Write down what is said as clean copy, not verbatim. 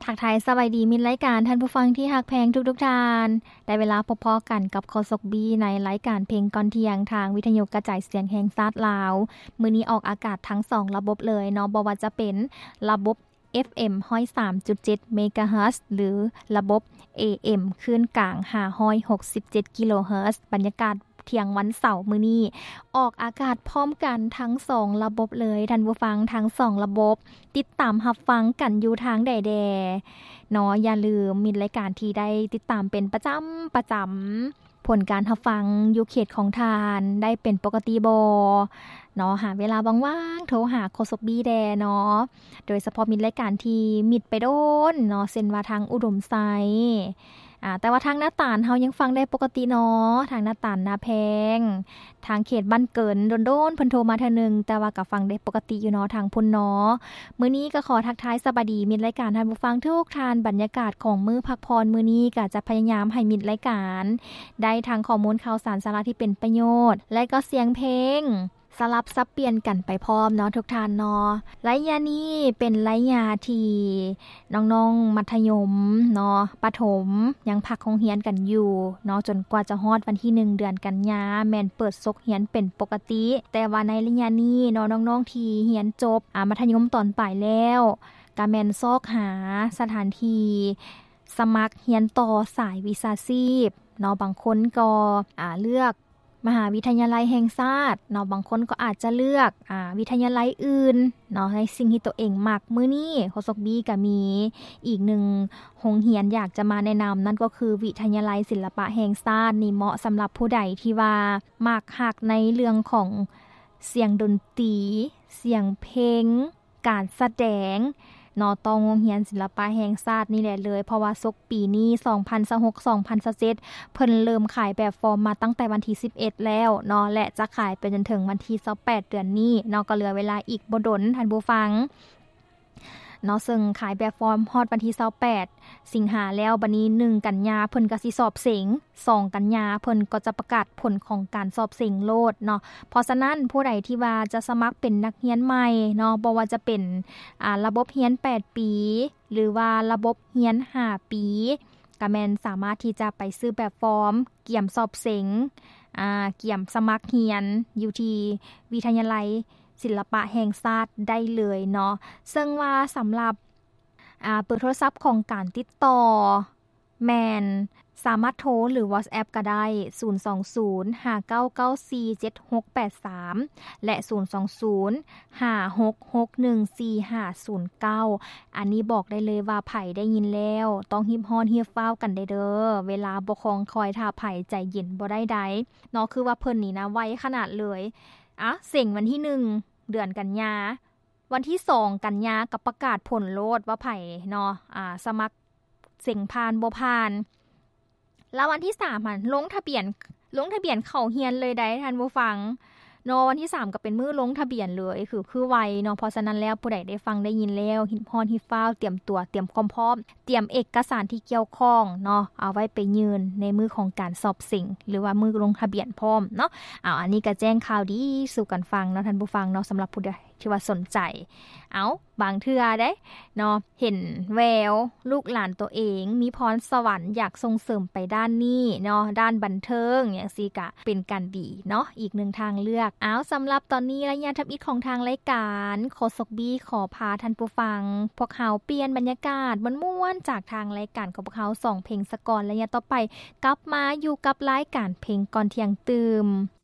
ทักทายสวัสดีมิตรรายการท่านผู้ฟังที่ฮักแพงทุกท่านได้เวลาพอๆกันกับคสกบีในรายการเพลงก่อนเที่ยงทางวิทยุกระจายเสียงแห่งชาติลาวมื้อนี้ออกอากาศทั้ง2ระบบเลยเนาะบ่ว่าจะเป็นระบบ FM 103.7 เมกะเฮิรตซ์หรือระบบ AM คลื่นกลาง567กิโลเฮิรตซ์บรรยากาศเที่ยงวันเสาร์มื้อนี้ออกอากาศพร้อมกันทั้ง2ระบบเลยท่านผู้ฟังทั้ง2ระบบติดตามรับฟังกันอยู่ทางใดแดเนาะอย่าลืมมีรายการที่ได้ติดตามเป็นประจำผลการรับฟังอยู่เขตของทานได้เป็นปกติบ่เนาะหาเวลาว่างๆโทรหาโคสกบีแดเนาะโดยเฉพาะมีรายการที่มิดไปโดนเนาะเส้นว่าทางอุดมไซแต่ว่าทางหน้าตาลเฮายังฟังได้ปกติเนาะทางหน้าตาลนาแพงทางเขตบ้านเกินโดนๆเพิ่นโทรมาเทื่อนึงแต่ว่าก็ฟังได้ปกติอยู่เนาะทางพุ่นเนาะมื้อนี้ก็ขอทักทายสวัสดีมิตรรายการท่านผู้ฟังทุกท่านบรรยากาศของมื้อพักผ่อนมื้อนี้ก็จะพยายามให้มิตรรายการได้ทางข้อมูลข่าวสารสาระที่เป็นประโยชน์และก็เสียงเพลงสลับซับเปลี่ยนกันไปพร้อมเนาะทุกท่านเนาะระยะนี้เป็นระยะที่น้องๆมัธยมเนาะประถมยังพักโรงเรียนกันอยู่เนาะจนกว่าจะฮอดวันที่1เดือนกันยาแม่นเปิดซกเรียนเป็นปกติแต่ว่าในระยะนี้เนาะน้องๆที่เรียนจบมัธยมตอนปลายแล้วก็แม่นซอกหาสถานที่สมัครเรียนต่อสายวิชาชีพเนาะบางคนก็เลือกมหาวิทยาลัยแห่งชาติเนาะบางคนก็อาจจะเลือกวิทยาลัยอื่นเนาะในสิ่งที่ตัวเองมักมื้อนี้โคสกบีก็มีอีกหนึ่งโรงเรียนอยากจะมาแนะนำนั่นก็คือวิทยาลัยศิลปะแห่งชาตินี่เหมาะสำหรับผู้ใดที่ว่ามักฮักในเรื่องของเสียงดนตรีเสียงเพลงการแสดงเนาะต้องโรงเรียนศิลปะแห่งชาตินี่แหละเลยเพราะว่าซกปีนี้2026-2027เพิ่นเริ่มขายแบบฟอร์มมาตั้งแต่วันที่11แล้วเนาะและจะขายไปจนถึงวันที่28เดือนนี้เนาะก็เหลือเวลาอีกบ่ดนท่านผู้ฟังเนาะซึ่งขายแบบฟอร์มฮอดวันที่28สิงหาแล้วบัดนี้1กันยาเพิ่นก็สิสอบเสง2กันยาเพิ่นก็จะประกาศผลของการสอบเสงโลดเนาะเพราะฉะนั้นผู้ใดที่ว่าจะสมัครเป็นนักเรียนใหม่เนาะบ่ว่าจะเป็นระบบเรียน8ปีหรือว่าระบบเรียน5ปีก็แม่นสามารถที่จะไปซื้อแบบฟอร์มเกี่ยมสอบเสงเกี่ยมสมัครเรียนอยู่ที่วิทยาลัยศิลปะแห่งชาติได้เลยเนาะซึ่งว่าสำหรับเบอร์โทรศัพท์ของการติดต่อแมนสามารถโทรหรือ WhatsApp ก็ได้02059947683และ02056614509อันนี้บอกได้เลยว่าไผได้ยินแล้วต้องรีบฮ้อนรีบฟ้าวกันได้เด้อเวลาบ่คองคอยท่าไผใจเย็นบ่ได้ใดเนาะคือว่าเพิ่นนี่นะไวขนาดเลยเส็งวันที่1เดือนกันยาวันที่2กันยาก็ประกาศผลโลดว่าไผเนาะสมัครเส็งผ่านบ่ผ่านแล้ววันที่3หั่นลงทะเบียนเข้าเรียนเลยได้ท่านผู้ฟังเนาะวันที่3ก็เป็นมื้อลงทะเบียนเลยคือไวเนาะเพราะฉะนั้นแล้วผู้ใดได้ฟังได้ยินแล้วฮิตฮอนฮิตฟ้าวเตรียมตัวเตรียมความพร้อมเตรียมเอกสารที่เกี่ยวข้องเนาะเอาไว้ไปยื่นในมื้อของการสอบสิ่งหรือว่ามื้อลงทะเบียนพร้อมเนาะอันนี้ก็แจ้งข่าวดีสู่กันฟังเนาะท่านผู้ฟังเนาะสำหรับผู้ใดที่ว่าสนใจบางเทื่อเด้เนาะเห็นแววลูกหลานตัวเองมีพรสวรรค์อยากส่งเสริมไปด้านนี้เนาะด้านบันเทิงอย่างซี่ก็เป็นการดีเนาะอีกหนึ่งทางเลือกสำหรับตอนนี้ระยะทับอิฐของทางรายการโคสกบีขอพาท่านผู้ฟังพวกเขาเปลี่ยนบรรยากาศม่วนๆจากทางรายการของพวกเขา2เพลงสะก่อนระยะต่อไปกลับมาอยู่กับรายการเพลงก่อนเที่ยงตื่ม